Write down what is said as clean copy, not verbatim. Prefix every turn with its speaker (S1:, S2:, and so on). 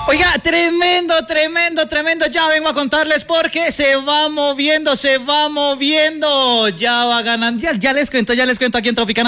S1: Oiga, tremendo, tremendo, tremendo. Ya vengo a contarles porque se va moviendo, se va moviendo. Ya va ganando. Ya les cuento aquí en Tropicana.